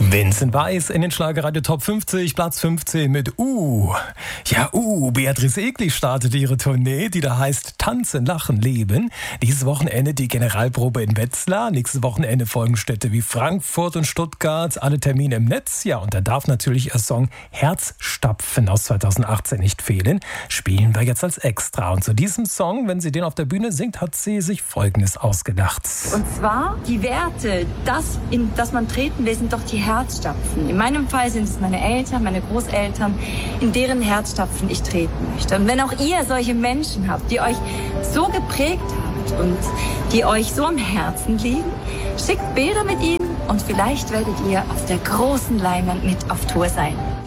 Vincent Weiss in den Schlagerradio Top 50, Platz 15 mit Ja, Beatrice Egli startet ihre Tournee, die da heißt Tanzen, Lachen, Leben. Dieses Wochenende die Generalprobe in Wetzlar. Nächstes Wochenende folgen Städte wie Frankfurt und Stuttgart. Alle Termine im Netz. Ja, und da darf natürlich ihr Song Herzstapfen aus 2018 nicht fehlen. Spielen wir jetzt als Extra. Und zu diesem Song, wenn sie den auf der Bühne singt, hat sie sich Folgendes ausgedacht. Und zwar die Werte, das, in das man treten will, sind doch die Herzstapfen. In meinem Fall sind es meine Eltern, meine Großeltern, in deren Herzstapfen ich treten möchte. Und wenn auch ihr solche Menschen habt, die euch so geprägt habt und die euch so am Herzen liegen, schickt Bilder mit ihnen und vielleicht werdet ihr auf der großen Leinwand mit auf Tour sein.